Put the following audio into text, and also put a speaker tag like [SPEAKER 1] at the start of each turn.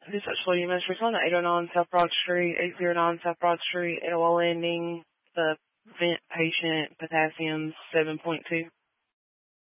[SPEAKER 1] This is William Richland, 809 South Broad Street, 809 South Broad Street, LOL Landing, the vent patient, potassium 7.2.